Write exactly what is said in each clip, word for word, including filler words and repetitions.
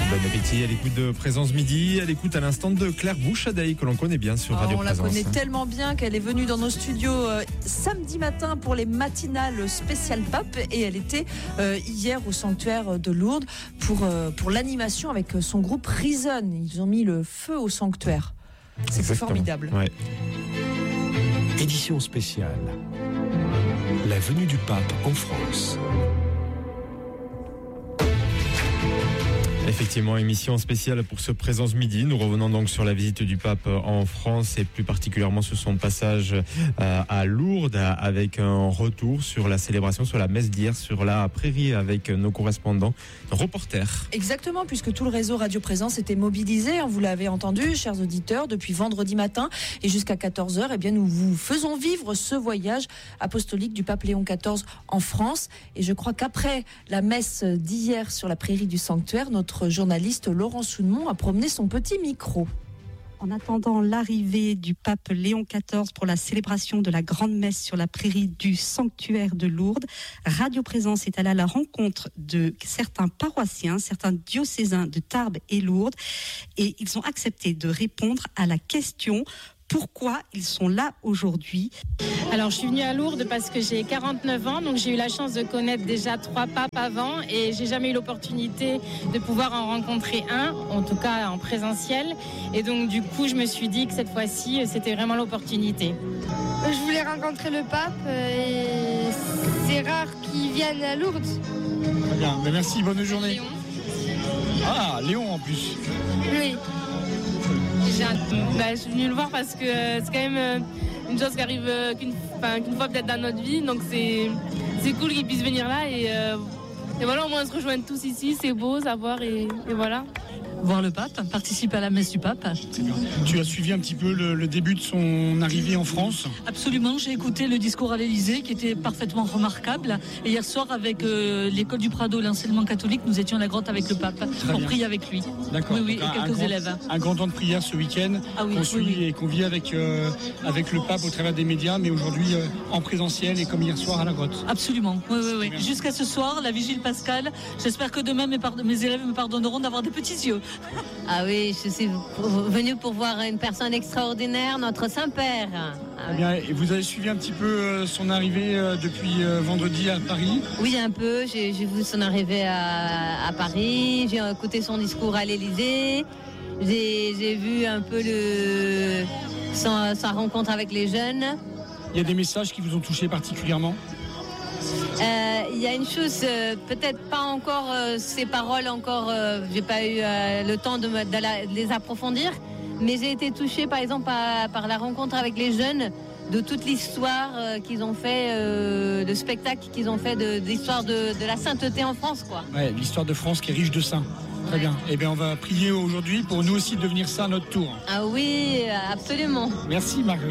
Bon appétit à l'écoute de Présence Midi, à l'écoute à l'instant de Claire Bouchadaï que l'on connaît bien sur oh, Radio on Présence. On la connaît tellement bien qu'elle est venue dans nos studios euh, samedi matin pour les matinales spéciales pape et elle était euh, hier au sanctuaire de Lourdes pour, euh, pour l'animation avec son groupe Reason. Ils ont mis le feu au sanctuaire. C'est Exactement. Formidable. Ouais. Édition spéciale. La venue du pape en France. Effectivement, émission spéciale pour ce Présence Midi. Nous revenons donc sur la visite du pape en France et plus particulièrement sur son passage à Lourdes avec un retour sur la célébration, sur la messe d'hier, sur la prairie avec nos correspondants, reporters. Exactement, puisque tout le réseau Radio Présence était mobilisé, vous l'avez entendu, chers auditeurs, depuis vendredi matin et jusqu'à quatorze heures, eh bien, nous vous faisons vivre ce voyage apostolique du pape Léon quatorze en France. Et je crois qu'après la messe d'hier sur la prairie du sanctuaire, notre journaliste Laurent Sounemont a promené son petit micro. En attendant l'arrivée du pape Léon quatorze pour la célébration de la grande messe sur la prairie du sanctuaire de Lourdes, Radio Présence est allée à la rencontre de certains paroissiens, certains diocésains de Tarbes et Lourdes, et ils ont accepté de répondre à la question pourquoi ils sont là aujourd'hui. Alors je suis venue à Lourdes parce que j'ai quarante-neuf ans, donc j'ai eu la chance de connaître déjà trois papes avant et j'ai jamais eu l'opportunité de pouvoir en rencontrer un, en tout cas en présentiel. Et donc du coup je me suis dit que cette fois-ci c'était vraiment l'opportunité. Je voulais rencontrer le pape et c'est rare qu'il vienne à Lourdes. Très bien, mais merci, bonne journée. Léon. Ah, Léon en plus. Oui. J'ai un... bah, je suis venue le voir parce que c'est quand même euh, une chose qui arrive euh, qu'une... Enfin, qu'une fois peut-être dans notre vie, donc c'est, c'est cool qu'ils puissent venir là et, euh... et voilà, au moins on se rejoignent tous ici, c'est beau, à voir et, et voilà. Voir le pape, participer à la messe du pape. Tu as suivi un petit peu le, le début de son arrivée en France ? Absolument, j'ai écouté le discours à l'Élysée qui était parfaitement remarquable. Et hier soir, avec euh, l'école du Prado, l'enseignement catholique, nous étions à la grotte avec le pape Très pour bien. prier avec lui. D'accord. Oui, oui, Donc, et un, quelques un grand, élèves. Un grand temps de prière ce week-end Ah oui, qu'on oui, suit oui. et qu'on vit avec, euh, avec le pape au travers des médias, mais aujourd'hui euh, en présentiel et comme hier soir à la grotte. Absolument, oui, oui, oui. Jusqu'à ce soir, la vigile pascale. J'espère que demain mes, pard- mes élèves me pardonneront d'avoir des petits yeux. Ah oui, je suis venue pour voir une personne extraordinaire, notre Saint-Père. Eh bien, et vous avez suivi un petit peu euh, son arrivée euh, depuis euh, vendredi à Paris ? Oui, un peu. J'ai, j'ai vu son arrivée à, à Paris. J'ai écouté son discours à l'Élysée. J'ai, j'ai vu un peu le, sa, sa rencontre avec les jeunes. Il y a des messages qui vous ont touché particulièrement ? Euh, il y a une chose, euh, peut-être pas encore euh, ces paroles, encore, euh, j'ai pas eu euh, le temps de, me, de, la, de les approfondir, mais j'ai été touchée par exemple par, par la rencontre avec les jeunes, de toute l'histoire euh, qu'ils ont fait, euh, de spectacles qu'ils ont fait, de, de l'histoire de, de la sainteté en France, quoi. Ouais, l'histoire de France qui est riche de saints. Très ouais. bien. Eh bien, on va prier aujourd'hui pour nous aussi devenir saints à notre tour. Ah oui, absolument. Merci Marguerite.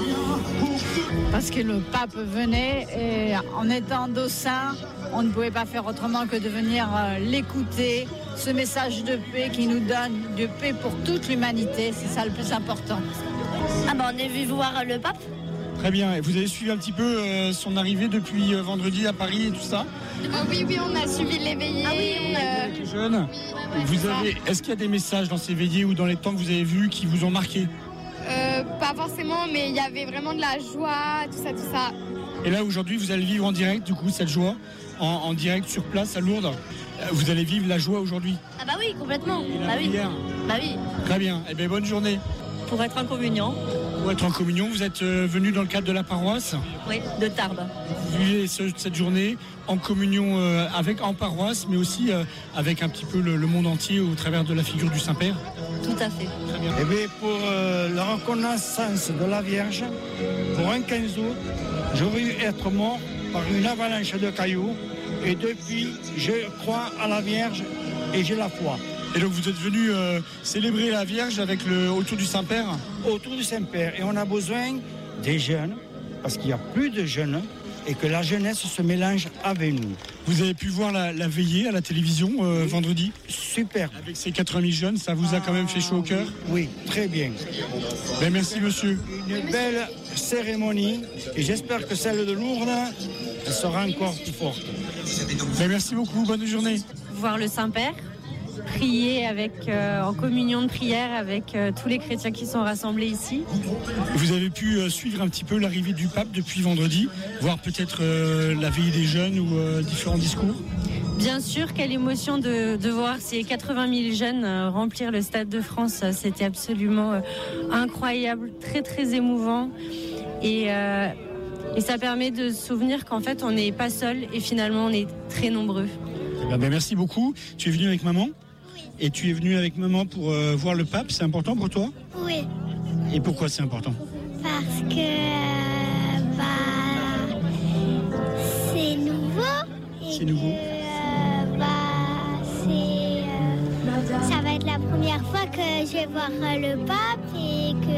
Parce que le pape venait et en étant d'Ossin, on ne pouvait pas faire autrement que de venir l'écouter, ce message de paix qui nous donne de paix pour toute l'humanité, c'est ça le plus important. Ah ben on est venu voir le pape. Très bien, et vous avez suivi un petit peu euh, son arrivée depuis euh, vendredi à Paris et tout ça ? Ah oui, oui, on a suivi les veillées. Ah oui, on a avec les jeunes. Oui, vous avez, est-ce qu'il y a des messages dans ces veillées ou dans les temps que vous avez vus qui vous ont marqué ? Euh, pas forcément, mais il y avait vraiment de la joie, tout ça, tout ça. Et là, aujourd'hui, vous allez vivre en direct, du coup, cette joie, en, en direct sur place à Lourdes. Vous allez vivre la joie aujourd'hui. Ah bah oui, complètement. Et la bah, oui. bah oui. Très bien. Eh bien, bonne journée. Pour être en communion. Pour être en communion, vous êtes euh, venu dans le cadre de la paroisse ? Oui, de Tarbes. Vous vivez ce, cette journée en communion euh, avec, en paroisse, mais aussi euh, avec un petit peu le, le monde entier au travers de la figure du Saint-Père ? Tout à fait. Très bien. Eh bien, pour euh, la reconnaissance de la Vierge, pour un quinze août, j'aurais eu être mort par une avalanche de cailloux. Et depuis, je crois à la Vierge et j'ai la foi. Et donc vous êtes venu euh, célébrer la Vierge avec le, autour du Saint-Père ? Autour du Saint-Père. Et on a besoin des jeunes, parce qu'il n'y a plus de jeunes, et que la jeunesse se mélange avec nous. Vous avez pu voir la, la veillée à la télévision euh, oui. vendredi ? Super. Avec ces quatre-vingt mille jeunes, ça vous a quand même fait chaud au cœur ? Oui, très bien. Ben, merci monsieur. Une belle cérémonie, et j'espère que celle de Lourdes sera encore plus forte. Ben, merci beaucoup, bonne journée. Voir le Saint-Père. prier avec, euh, en communion de prière avec euh, tous les chrétiens qui sont rassemblés ici. Vous avez pu euh, suivre un petit peu l'arrivée du pape depuis vendredi, voir peut-être euh, la veillée des jeunes ou euh, différents discours? Bien sûr, quelle émotion de, de voir ces quatre-vingt mille jeunes euh, remplir le Stade de France. C'était absolument euh, incroyable, très très émouvant. Et, euh, et ça permet de se souvenir qu'en fait, on n'est pas seul et finalement, on est très nombreux. Eh ben, merci beaucoup. Tu es venu avec maman? Oui. Et tu es venu avec maman pour euh, voir le pape, c'est important pour toi? Oui. Et pourquoi c'est important? Parce que euh, bah, c'est nouveau. Et C'est nouveau. que, euh, bah, c'est, euh, ça va être la première fois que je vais voir euh, le pape et que...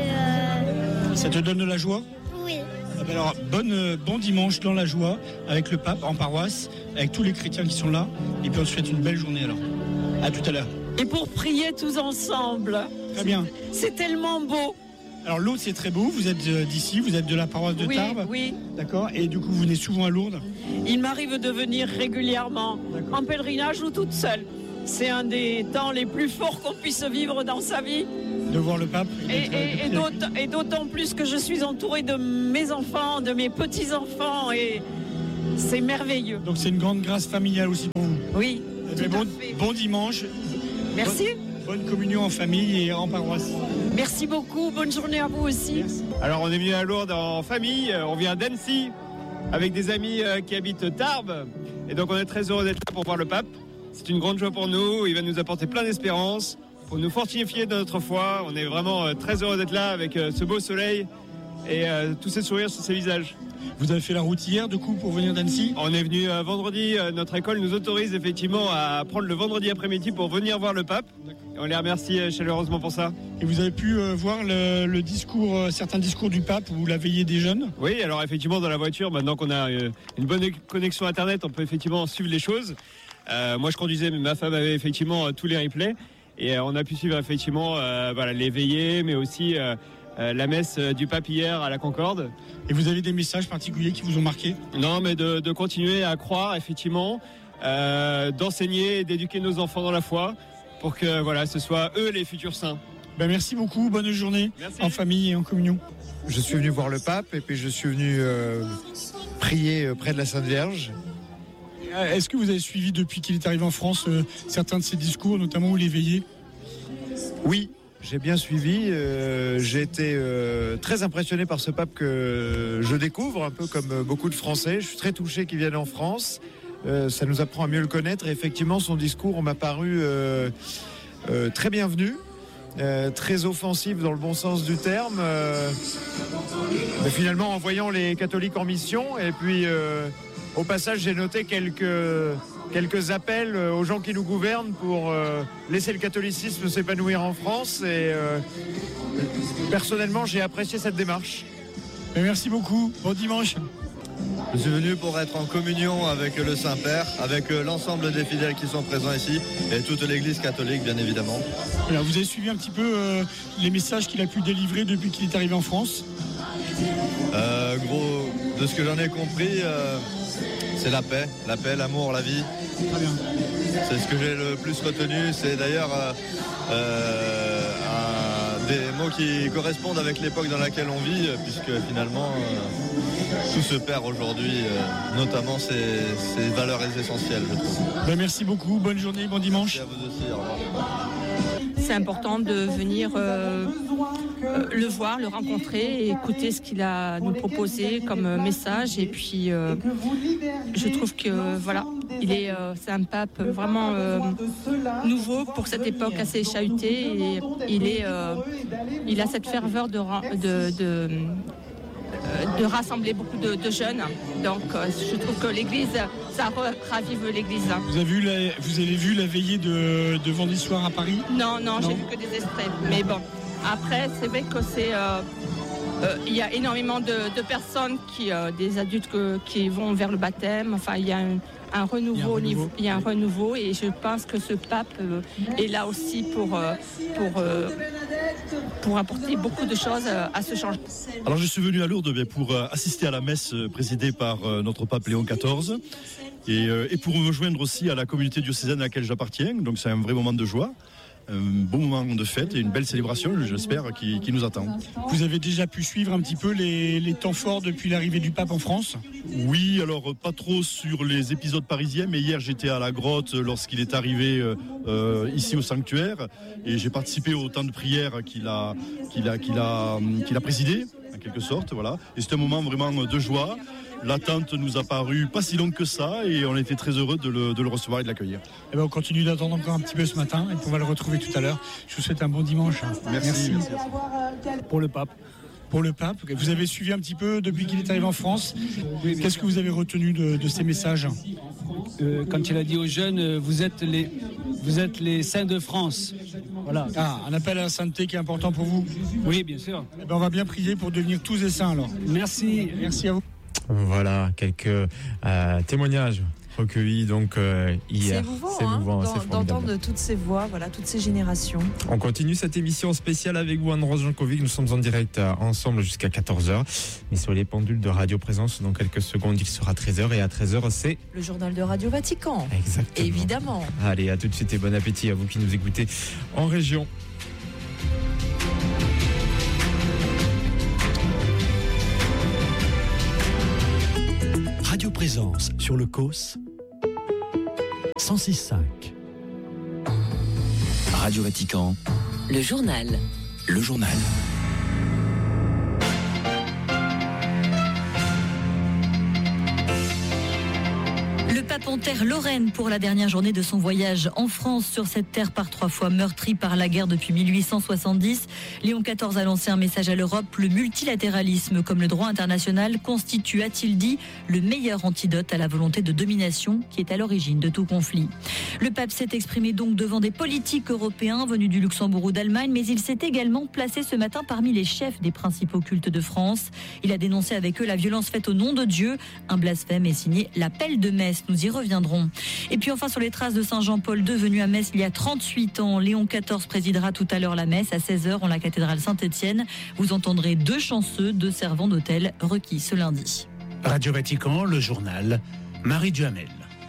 euh, Ça te donne de la joie? oui. Ah ben alors, bonne, euh, bon dimanche dans la joie avec le pape en paroisse, avec tous les chrétiens qui sont là. Et puis on te souhaite une belle journée alors. À tout à l'heure. Et pour prier tous ensemble. Très bien. C'est tellement beau. Alors l'eau c'est très beau, vous êtes euh, d'ici, vous êtes de la paroisse de Oui, Tarbes. oui. D'accord. Et du coup vous venez souvent à Lourdes? Il m'arrive de venir régulièrement, en pèlerinage ou toute seule. C'est un des temps les plus forts qu'on puisse vivre dans sa vie. De voir le pape. Et, et, et, d'autant, et d'autant plus que je suis entourée de mes enfants, de mes petits-enfants, et c'est merveilleux. Donc c'est une grande grâce familiale aussi pour vous. Oui. Eh bien, bon, bon dimanche. Merci. Bonne, bonne communion en famille et en paroisse. Merci beaucoup, bonne journée à vous aussi. Merci. Alors on est venu à Lourdes en famille, on vient d'Annecy avec des amis qui habitent Tarbes. Et donc on est très heureux d'être là pour voir le pape. C'est une grande joie pour nous, il va nous apporter plein d'espérance, pour nous fortifier dans notre foi. On est vraiment très heureux d'être là avec ce beau soleil et tous ces sourires sur ces visages. Vous avez fait la route hier du coup pour venir d'Annecy? On est venu euh, vendredi, euh, notre école nous autorise effectivement à prendre le vendredi après-midi pour venir voir le pape. Et on les remercie euh, chaleureusement pour ça. Et vous avez pu euh, voir le, le discours, euh, certains discours du pape ou la veillée des jeunes? Oui, alors effectivement dans la voiture, maintenant qu'on a euh, une bonne connexion internet, on peut effectivement suivre les choses. Euh, moi je conduisais, mais ma femme avait effectivement euh, tous les replays. Et euh, on a pu suivre effectivement euh, voilà, les veillées, mais aussi euh, euh, la messe du pape hier à la Concorde. Et vous avez des messages particuliers qui vous ont marqué? Non, mais de, de continuer à croire, effectivement, euh, d'enseigner et d'éduquer nos enfants dans la foi pour que voilà, ce soit eux les futurs saints. Ben merci beaucoup, bonne journée. Merci. En famille et en communion. Je suis venu voir le pape et puis je suis venu euh, prier près de la Sainte Vierge. Est-ce que vous avez suivi depuis qu'il est arrivé en France euh, certains de ses discours, notamment où les veillées? Oui. J'ai bien suivi, euh, j'ai été euh, très impressionné par ce pape que je découvre, un peu comme beaucoup de Français. Je suis très touché qu'il vienne en France, euh, ça nous apprend à mieux le connaître. Et effectivement, son discours m'a paru euh, euh, très bienvenu, euh, très offensif dans le bon sens du terme. Euh, mais finalement, en voyant les catholiques en mission, et puis euh, au passage, j'ai noté quelques... quelques appels aux gens qui nous gouvernent pour euh, laisser le catholicisme s'épanouir en France. Et euh, personnellement, j'ai apprécié cette démarche. Et merci beaucoup. Bon dimanche. Je suis venu pour être en communion avec le Saint-Père, avec l'ensemble des fidèles qui sont présents ici et toute l'Église catholique, bien évidemment. Alors, vous avez suivi un petit peu euh, les messages qu'il a pu délivrer depuis qu'il est arrivé en France? euh, Gros, de ce que j'en ai compris, euh, c'est la paix, la paix, l'amour, la vie. Très bien. C'est ce que j'ai le plus retenu. C'est d'ailleurs euh, euh, un, des mots qui correspondent avec l'époque dans laquelle on vit, puisque finalement euh, tout se perd aujourd'hui, euh, notamment ces, ces valeurs essentielles, je trouve. Ben merci beaucoup, bonne journée, bon dimanche. Merci à vous aussi, au revoir. C'est important de venir euh, euh, le voir, le rencontrer et écouter ce qu'il a à nous proposer comme euh, message. Et puis, euh, je trouve que euh, voilà, il est, euh, c'est un pape vraiment euh, nouveau pour cette époque assez chahutée. Et il est, euh, il a cette ferveur de, de, de de rassembler beaucoup de, de jeunes. Donc euh, je trouve que l'église, ça ravive l'église. Vous avez vu la, vous avez vu la veillée de, de vendredi soir à Paris? Non, non, non. J'ai vu que des extraits. Mais bon, après, c'est vrai que c'est... Euh, euh, il y a énormément de, de personnes, qui, euh, des adultes que, qui vont vers le baptême. Enfin, il y a un, un renouveau, il y a un renouveau. Il y a un renouveau et je pense que ce pape euh, est là aussi pour, euh, pour, euh, pour apporter beaucoup de choses euh, à ce changement. Alors je suis venu à Lourdes bien, pour euh, assister à la messe euh, présidée par euh, notre pape Léon quatorze et, euh, et pour me joindre aussi à la communauté diocésaine à laquelle j'appartiens. Donc c'est un vrai moment de joie. Un bon moment de fête et une belle célébration, j'espère, qui, qui nous attend. Vous avez déjà pu suivre un petit peu les, les temps forts depuis l'arrivée du pape en France ? Oui, alors pas trop sur les épisodes parisiens, mais hier j'étais à la grotte lorsqu'il est arrivé euh, ici au sanctuaire et j'ai participé au temps de prière qu'il a, qu'il a, qu'il a, qu'il a présidé, en quelque sorte. Voilà. Et c'était un moment vraiment de joie. L'attente nous a paru pas si longue que ça et on était très heureux de le, de le recevoir et de l'accueillir. Et ben on continue d'attendre encore un petit peu ce matin et on va le retrouver tout à l'heure. Je vous souhaite un bon dimanche. Merci. Merci. Merci. Pour le pape. Pour le pape, vous avez suivi un petit peu depuis qu'il est arrivé en France. Qu'est-ce que vous avez retenu de, de ces messages ? euh, Quand il a dit aux jeunes, vous êtes les, vous êtes les saints de France. Voilà. Ah, un appel à la sainteté qui est important pour vous ? Oui, bien sûr. Et ben on va bien prier pour devenir tous des saints alors. Merci. Merci à vous. Voilà, quelques euh, témoignages recueillis donc euh, hier. C'est émouvant, c'est émouvant hein, c'est d'entendre toutes ces voix, voilà, toutes ces générations. On continue cette émission spéciale avec vous, Anne-Rose Jankovic. Nous sommes en direct euh, ensemble jusqu'à quatorze heures. Mais sur les pendules de Radio Présence, dans quelques secondes, il sera treize heures. Et à treize heures, c'est... le journal de Radio Vatican. Exactement. Évidemment. Allez, à tout de suite et bon appétit à vous qui nous écoutez en région. Radio Présence sur le C O S cent six virgule cinq. Radio Vatican. Le journal. Le journal. Le pape enterre Lorraine pour la dernière journée de son voyage en France sur cette terre par trois fois meurtrie par la guerre depuis mille huit cent soixante-dix. Léon quatorze a lancé un message à l'Europe. Le multilatéralisme comme le droit international constitue, a-t-il dit, le meilleur antidote à la volonté de domination qui est à l'origine de tout conflit. Le pape s'est exprimé donc devant des politiques européens venus du Luxembourg ou d'Allemagne, mais il s'est également placé ce matin parmi les chefs des principaux cultes de France. Il a dénoncé avec eux la violence faite au nom de Dieu, un blasphème et signé l'appel de Metz. Nous y reviendrons. Et puis enfin sur les traces de Saint Jean-Paul deux venu à Metz il y a trente-huit ans. Léon quatorze présidera tout à l'heure la messe à seize heures en la cathédrale Saint-Étienne. Vous entendrez deux chanceux, deux servants d'hôtel requis ce lundi. Radio Vatican, le journal, Marie Duhamel.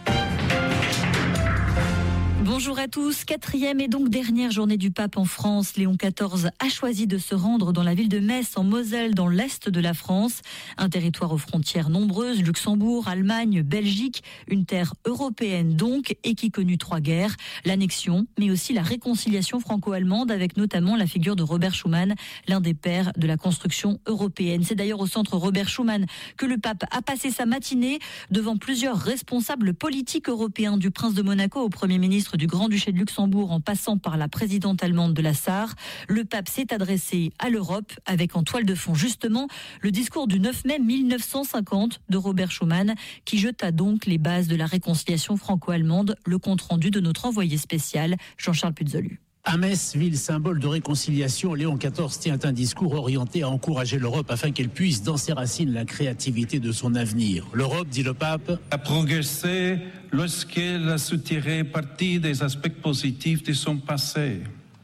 Bonjour à tous. Quatrième et donc dernière journée du pape en France. Léon quatorze a choisi de se rendre dans la ville de Metz, en Moselle, dans l'est de la France. Un territoire aux frontières nombreuses, Luxembourg, Allemagne, Belgique. Une terre européenne donc, et qui connut trois guerres. L'annexion, mais aussi la réconciliation franco-allemande, avec notamment la figure de Robert Schuman, l'un des pères de la construction européenne. C'est d'ailleurs au centre Robert Schuman que le pape a passé sa matinée devant plusieurs responsables politiques européens, du prince de Monaco au premier ministre du Grand-Duché de Luxembourg en passant par la présidente allemande de la Sarre. Le pape s'est adressé à l'Europe avec en toile de fond justement le discours du neuf mai mille neuf cent cinquante de Robert Schuman qui jeta donc les bases de la réconciliation franco-allemande. Le compte-rendu de notre envoyé spécial Jean-Charles Puzolu. À Metz, ville symbole de réconciliation, Léon quatorze tient un discours orienté à encourager l'Europe afin qu'elle puisse, dans ses racines, la créativité de son avenir. L'Europe, dit le pape, a progressé lorsqu'elle a su tirer parti des aspects positifs de son passé.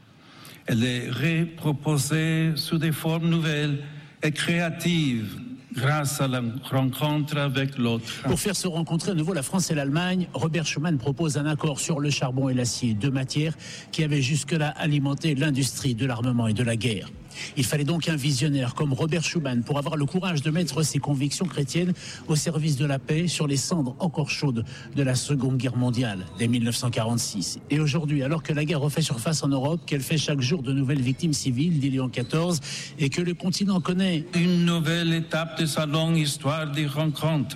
Elle est reproposée sous des formes nouvelles et créatives, grâce à la rencontre avec l'autre. Pour faire se rencontrer à nouveau la France et l'Allemagne, Robert Schuman propose un accord sur le charbon et l'acier, deux matières qui avaient jusque-là alimenté l'industrie de l'armement et de la guerre. Il fallait donc un visionnaire comme Robert Schuman pour avoir le courage de mettre ses convictions chrétiennes au service de la paix sur les cendres encore chaudes de la Seconde Guerre mondiale dès mille neuf cent quarante-six. Et aujourd'hui, alors que la guerre refait surface en Europe, qu'elle fait chaque jour de nouvelles victimes civiles, dit Léon quatorze, et que le continent connaît une nouvelle étape de sa longue histoire de rencontres,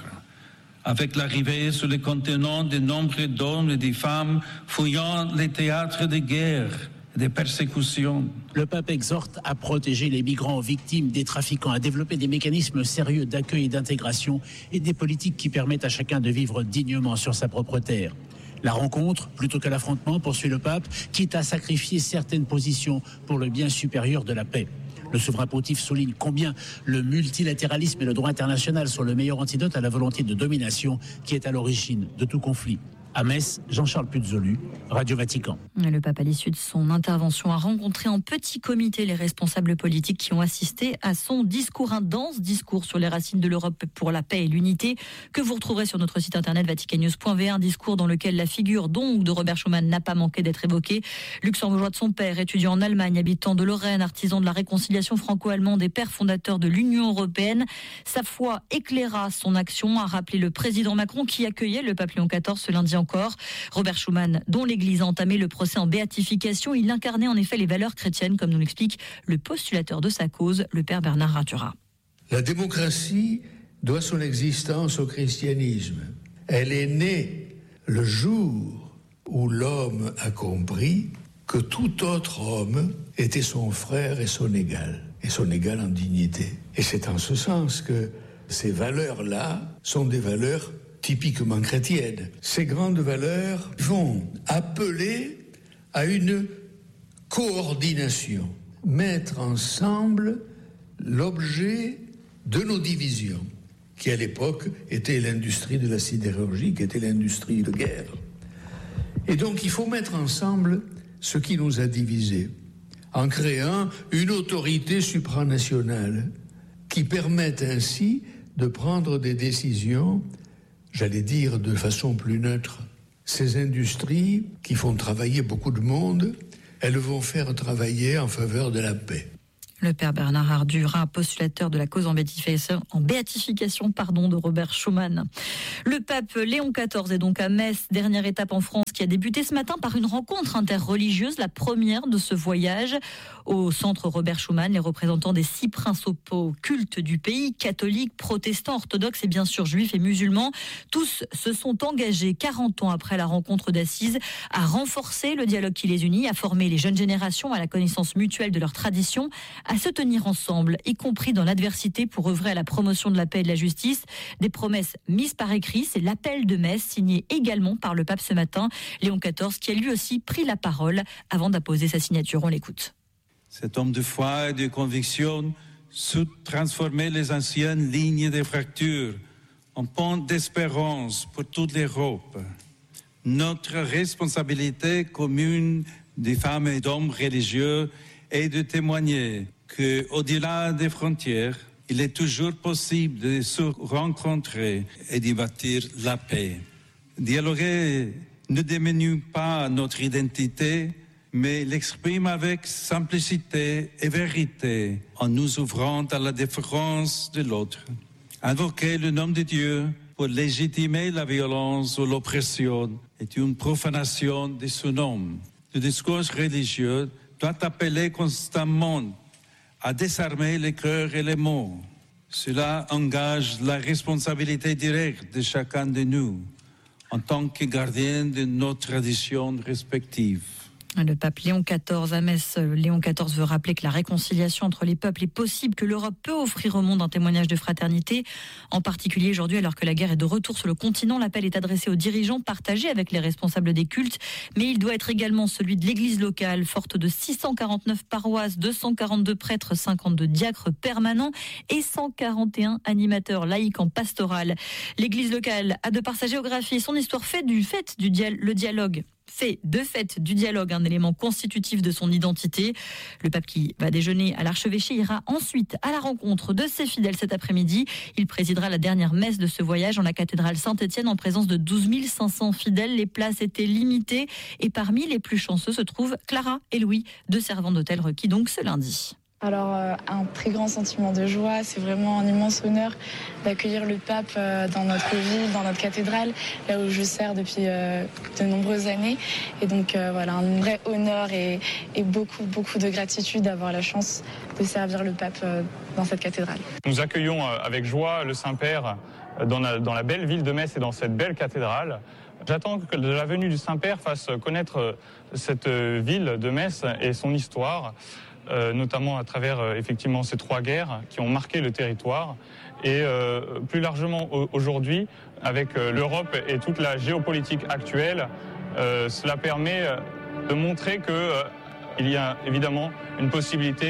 avec l'arrivée sur le continent de nombreux d'hommes et de femmes fouillant les théâtres de guerre, des persécutions. Le pape exhorte à protéger les migrants victimes des trafiquants, à développer des mécanismes sérieux d'accueil et d'intégration et des politiques qui permettent à chacun de vivre dignement sur sa propre terre. La rencontre, plutôt que l'affrontement, poursuit le pape, quitte à sacrifier certaines positions pour le bien supérieur de la paix. Le souverain pontife souligne combien le multilatéralisme et le droit international sont le meilleur antidote à la volonté de domination qui est à l'origine de tout conflit. À Metz, Jean-Charles Puzolu, Radio Vatican. Le pape, à l'issue de son intervention, a rencontré en petit comité les responsables politiques qui ont assisté à son discours, un dense discours sur les racines de l'Europe pour la paix et l'unité, que vous retrouverez sur notre site internet vatican news point v r, un discours dans lequel la figure donc de Robert Schuman n'a pas manqué d'être évoquée. Luxembourgeois de son père, étudiant en Allemagne, habitant de Lorraine, artisan de la réconciliation franco-allemande et père fondateur de l'Union européenne, sa foi éclaira son action, a rappelé le président Macron qui accueillait le pape Léon quatorze ce lundi encore. Robert Schuman, dont l'Église a entamé le procès en béatification, il incarnait en effet les valeurs chrétiennes, comme nous l'explique le postulateur de sa cause, le père Bernard Ratura. La démocratie doit son existence au christianisme. Elle est née le jour où l'homme a compris que tout autre homme était son frère et son égal, et son égal en dignité. Et c'est en ce sens que ces valeurs-là sont des valeurs typiquement chrétiennes. Ces grandes valeurs vont appeler à une coordination, mettre ensemble l'objet de nos divisions, qui à l'époque était l'industrie de la sidérurgie, qui était l'industrie de guerre. Et donc il faut mettre ensemble ce qui nous a divisés, en créant une autorité supranationale qui permette ainsi de prendre des décisions, j'allais dire de façon plus neutre. Ces industries qui font travailler beaucoup de monde, elles vont faire travailler en faveur de la paix. Le père Bernard Ardura, postulateur de la cause en béatification, en béatification pardon, de Robert Schuman. Le pape Léon quatorze est donc à Metz, dernière étape en France qui a débuté ce matin par une rencontre interreligieuse, la première de ce voyage. Au centre Robert Schuman, les représentants des six principaux cultes du pays, catholiques, protestants, orthodoxes et bien sûr juifs et musulmans, tous se sont engagés quarante ans après la rencontre d'Assise à renforcer le dialogue qui les unit, à former les jeunes générations à la connaissance mutuelle de leurs traditions, à se tenir ensemble, y compris dans l'adversité, pour œuvrer à la promotion de la paix et de la justice. Des promesses mises par écrit, c'est l'appel de Metz, signé également par le pape ce matin, Léon quatorze, qui a lui aussi pris la parole avant d'apposer sa signature. On l'écoute. Cet homme de foi et de conviction sut transformer les anciennes lignes de fracture en pont d'espérance pour toute l'Europe. Notre responsabilité commune des femmes et d'hommes religieux est de témoigner qu'au-delà des frontières, il est toujours possible de se rencontrer et d'y bâtir la paix. Dialoguer ne diminue pas notre identité, mais l'exprime avec simplicité et vérité, en nous ouvrant à la différence de l'autre. Invoquer le nom de Dieu pour légitimer la violence ou l'oppression est une profanation de son nom. Le discours religieux doit appeler constamment à désarmer les cœurs et les mots. Cela engage la responsabilité directe de chacun de nous en tant que gardien de nos traditions respectives. Le pape Léon quatorze à Metz, Léon quatorze veut rappeler que la réconciliation entre les peuples est possible, que l'Europe peut offrir au monde un témoignage de fraternité. En particulier aujourd'hui, alors que la guerre est de retour sur le continent, l'appel est adressé aux dirigeants, partagé avec les responsables des cultes, mais il doit être également celui de l'église locale, forte de six cent quarante-neuf paroisses, deux cent quarante-deux prêtres, cinquante-deux diacres permanents et cent quarante et un animateurs laïcs en pastoral. L'église locale a, de par sa géographie et son histoire, fait du fait du dia- le dialogue. fait de fait du dialogue un élément constitutif de son identité. Le pape, qui va déjeuner à l'archevêché, ira ensuite à la rencontre de ses fidèles cet après-midi. Il présidera la dernière messe de ce voyage en la cathédrale Saint-Étienne en présence de douze mille cinq cents fidèles. Les places étaient limitées et parmi les plus chanceux se trouvent Clara et Louis, deux servants d'hôtel requis donc ce lundi. Alors, euh, un très grand sentiment de joie. C'est vraiment un immense honneur d'accueillir le pape euh, dans notre ville, dans notre cathédrale, là où je sers depuis euh, de nombreuses années. Et donc, euh, voilà, un vrai honneur et, et beaucoup, beaucoup de gratitude d'avoir la chance de servir le pape euh, dans cette cathédrale. Nous accueillons euh, avec joie le Saint-Père dans la, dans la belle ville de Metz et dans cette belle cathédrale. J'attends que la venue du Saint-Père fasse connaître cette ville de Metz et son histoire. Euh, notamment à travers euh, effectivement ces trois guerres qui ont marqué le territoire et euh, plus largement aujourd'hui avec euh, l'Europe et toute la géopolitique actuelle, euh, cela permet de montrer que euh, il y a évidemment une possibilité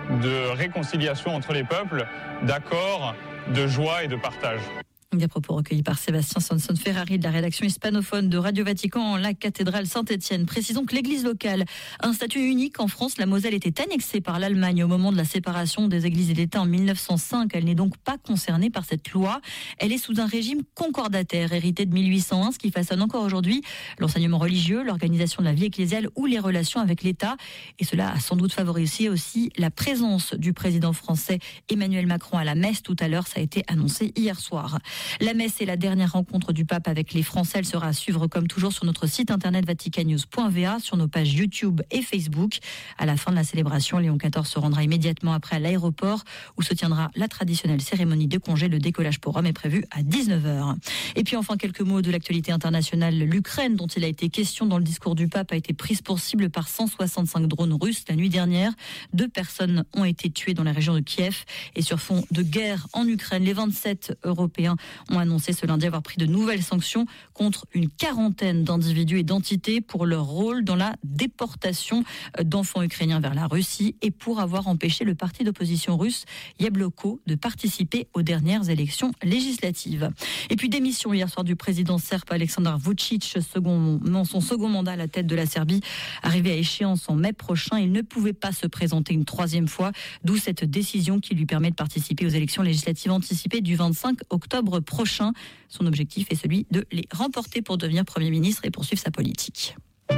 de réconciliation entre les peuples, d'accord, de joie et de partage. Des propos recueillis par Sébastien Sanson-Ferrari de la rédaction hispanophone de Radio Vatican, la cathédrale Saint-Étienne. Précisons que l'église locale a un statut unique en France. La Moselle était annexée par l'Allemagne au moment de la séparation des églises et d'État en mille neuf cent cinq. Elle n'est donc pas concernée par cette loi. Elle est sous un régime concordataire hérité de mille huit cent un, ce qui façonne encore aujourd'hui l'enseignement religieux, l'organisation de la vie ecclésiale ou les relations avec l'État. Et cela a sans doute favorisé aussi la présence du président français Emmanuel Macron à la messe tout à l'heure. Ça a été annoncé hier soir. La messe est la dernière rencontre du pape avec les Français. Elle sera à suivre comme toujours sur notre site internet vaticannews point v a, sur nos pages YouTube et Facebook. À la fin de la célébration, Léon quatorze se rendra immédiatement après à l'aéroport où se tiendra la traditionnelle cérémonie de congé. Le décollage pour Rome est prévu à dix-neuf heures. Et puis enfin, quelques mots de l'actualité internationale. L'Ukraine, dont il a été question dans le discours du pape, a été prise pour cible par cent soixante-cinq drones russes la nuit dernière. Deux personnes ont été tuées dans la région de Kiev. Et sur fond de guerre en Ukraine, les vingt-sept Européens ont annoncé ce lundi avoir pris de nouvelles sanctions contre une quarantaine d'individus et d'entités pour leur rôle dans la déportation d'enfants ukrainiens vers la Russie et pour avoir empêché le parti d'opposition russe Yabloko de participer aux dernières élections législatives. Et puis démission hier soir du président serbe Aleksandar Vučić, second, son second mandat à la tête de la Serbie, arrivé à échéance en mai prochain. Il ne pouvait pas se présenter une troisième fois, d'où cette décision qui lui permet de participer aux élections législatives anticipées du vingt-cinq octobre prochain. Son objectif est celui de les remporter pour devenir Premier ministre et poursuivre sa politique.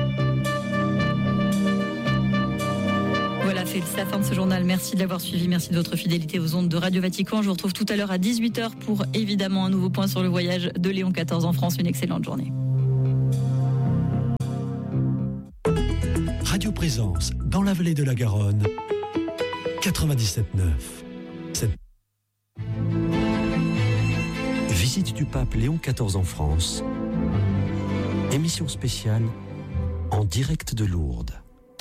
Voilà, c'est la fin de ce journal. Merci de l'avoir suivi. Merci de votre fidélité aux ondes de Radio Vatican. Je vous retrouve tout à l'heure à dix-huit heures pour évidemment un nouveau point sur le voyage de Léon quatorze en France. Une excellente journée. Radio Présence dans la vallée de la Garonne, quatre-vingt-dix-sept neuf. Cette... Visite du pape Léon quatorze en France. Émission spéciale en direct de Lourdes.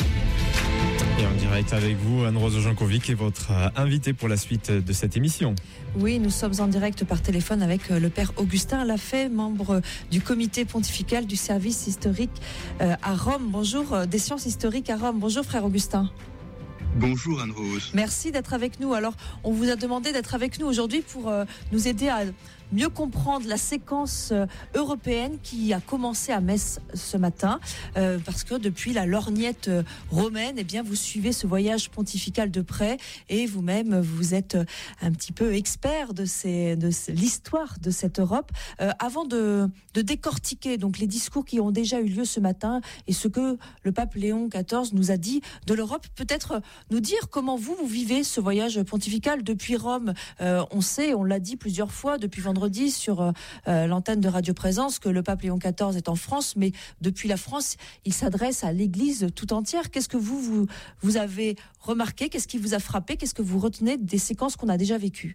Et en direct avec vous, Anne-Rose Jankovic, qui est votre invitée pour la suite de cette émission. Oui, nous sommes en direct par téléphone avec le père Augustin Lafay, membre du comité pontifical du service historique à Rome. Bonjour, des sciences historiques à Rome. Bonjour frère Augustin. Bonjour Anne-Rose. Merci d'être avec nous. Alors, on vous a demandé d'être avec nous aujourd'hui pour euh, nous aider à mieux comprendre la séquence euh, européenne qui a commencé à Metz ce matin, euh, parce que depuis la lorgnette euh, romaine, eh bien, vous suivez ce voyage pontifical de près et vous-même, vous êtes euh, un petit peu expert de, ces, de ces, l'histoire de cette Europe. Euh, avant de, de décortiquer donc les discours qui ont déjà eu lieu ce matin et ce que le pape Léon quatorze nous a dit de l'Europe, peut-être nous dire comment vous, vous vivez ce voyage pontifical depuis Rome. Euh, on sait, on l'a dit plusieurs fois depuis vendredi sur euh, l'antenne de Radio Présence que le pape Léon quatorze est en France, mais depuis la France, il s'adresse à l'Église tout entière. Qu'est-ce que vous, vous, vous avez remarqué? Qu'est-ce qui vous a frappé? Qu'est-ce que vous retenez des séquences qu'on a déjà vécues?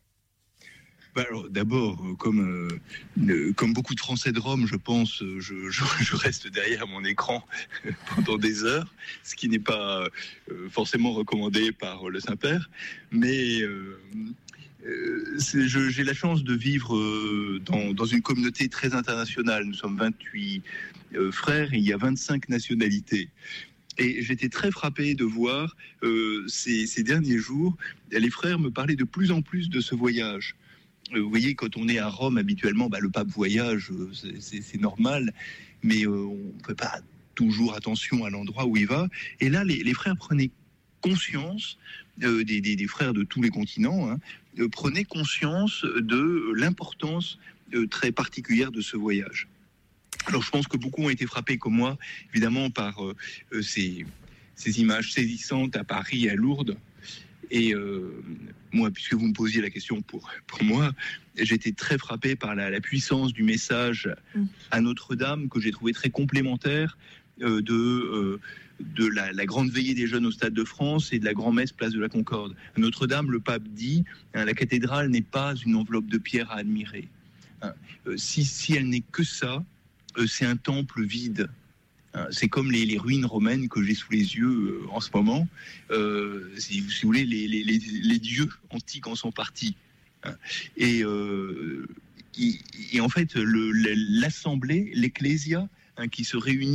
Alors, d'abord, comme, euh, comme beaucoup de Français de Rome, je pense, je, je, je reste derrière mon écran pendant des heures, ce qui n'est pas euh, forcément recommandé par le Saint-Père. Mais euh, euh, c'est, je, j'ai la chance de vivre euh, dans, dans une communauté très internationale. Nous sommes vingt-huit euh, frères et il y a vingt-cinq nationalités. Et j'étais très frappé de voir euh, ces, ces derniers jours, les frères me parlaient de plus en plus de ce voyage. Vous voyez, quand on est à Rome, habituellement, bah, le pape voyage, c'est, c'est, c'est normal, mais euh, on ne fait pas toujours attention à l'endroit où il va. Et là, les, les frères prenaient conscience, euh, des, des, des frères de tous les continents, hein, euh, prenaient conscience de l'importance euh, très particulière de ce voyage. Alors, je pense que beaucoup ont été frappés, comme moi, évidemment, par euh, ces, ces images saisissantes à Paris et à Lourdes. Et euh, moi, puisque vous me posiez la question pour, pour moi, j'étais très frappé par la, la puissance du message à Notre-Dame, que j'ai trouvé très complémentaire euh, de, euh, de la, la grande veillée des jeunes au Stade de France et de la grand-messe place de la Concorde. À Notre-Dame, le pape dit, hein, la cathédrale n'est pas une enveloppe de pierre à admirer. Hein, euh, si, si elle n'est que ça, euh, c'est un temple vide. C'est comme les, les ruines romaines que j'ai sous les yeux euh, en ce moment. Euh, si, si vous voulez, les, les, les, les dieux antiques en sont partis. Hein. Et, euh, et, et en fait, le, l'assemblée, l'ecclésia, hein, qui se réunit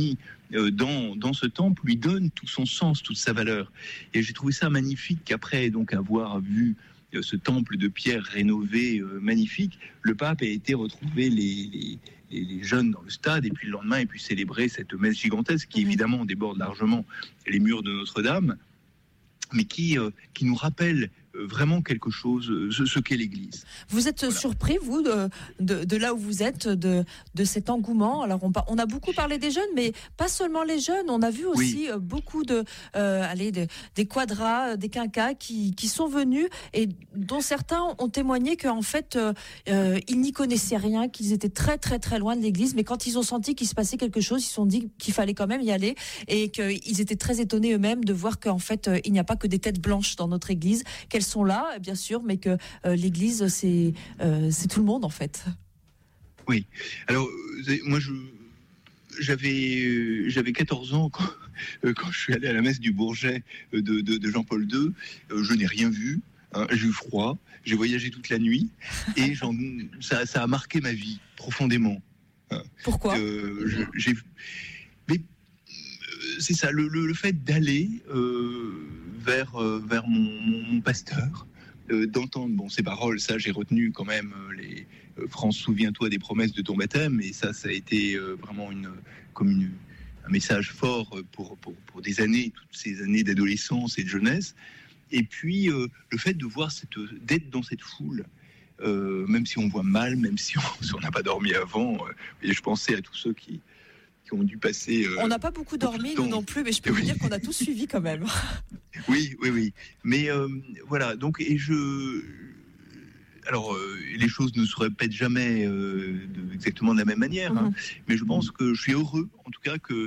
euh, dans, dans ce temple lui donne tout son sens, toute sa valeur. Et j'ai trouvé ça magnifique qu'après donc avoir vu euh, ce temple de pierre rénové euh, magnifique, le pape a été retrouver les, les, les, les jeunes dans le stade et puis le lendemain et puis célébrer cette messe gigantesque qui évidemment déborde largement les murs de Notre-Dame, mais qui, euh, qui nous rappelle vraiment quelque chose, ce, ce qu'est l'Église. Vous êtes voilà. surpris, vous, de, de, de là où vous êtes, de, de cet engouement. Alors, on, on a beaucoup parlé des jeunes, mais pas seulement les jeunes. On a vu aussi oui. beaucoup de, euh, allez, de, des quadras, des quinquas qui, qui sont venus et dont certains ont témoigné qu'en fait, euh, ils n'y connaissaient rien, qu'ils étaient très, très, très loin de l'Église. Mais quand ils ont senti qu'il se passait quelque chose, ils se sont dit qu'il fallait quand même y aller et qu'ils étaient très étonnés eux-mêmes de voir qu'en fait, il n'y a pas que des têtes blanches dans notre Église, qu'elles sont là, bien sûr, mais que euh, l'Église, c'est, euh, c'est tout le monde, en fait. Oui. Alors, euh, moi, je, j'avais, euh, j'avais quatorze ans quand, euh, quand je suis allé à la messe du Bourget de, de, de Jean-Paul deux. Euh, je n'ai rien vu. Hein, j'ai eu froid. J'ai voyagé toute la nuit. Et j'en, ça, ça a marqué ma vie profondément. Hein. Pourquoi euh, je, j'ai, mais, euh, c'est ça, le, le, le fait d'aller... Euh, vers, euh, vers mon, mon, mon pasteur, euh, d'entendre bon, ses paroles. Ça, j'ai retenu quand même euh, les euh, France, souviens-toi des promesses de ton baptême. Et ça, ça a été euh, vraiment une, comme une, un message fort pour, pour, pour des années, toutes ces années d'adolescence et de jeunesse. Et puis, euh, le fait de voir cette, d'être dans cette foule, euh, même si on voit mal, même si on n'a pas dormi avant. Euh, et je pensais à tous ceux qui ont dû passer... Euh, on n'a pas beaucoup dormi, nous non plus, mais je peux oui. vous dire qu'on a tous suivi quand même. Oui, oui, oui. Mais euh, voilà, donc, et je... Alors, euh, les choses ne se répètent jamais euh, de, exactement de la même manière, mm-hmm. hein, mais je pense que je suis heureux, en tout cas, que